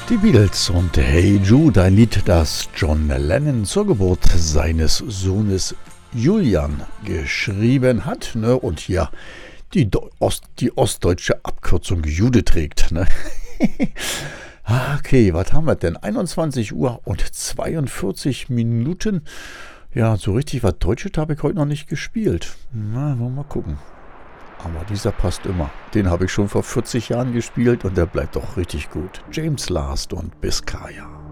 Die Beatles und Hey Jude, ein Lied, das John Lennon zur Geburt seines Sohnes Julian geschrieben hat, ne? Und hier die ostdeutsche Abkürzung Jude trägt. Ne? Okay, was haben wir denn? 21 Uhr und 42 Minuten. Ja, so richtig was Deutsches habe ich heute noch nicht gespielt. Na, wollen wir mal gucken. Aber dieser passt immer. Den habe ich schon vor 40 Jahren gespielt und der bleibt auch richtig gut. James Last und Biscaya.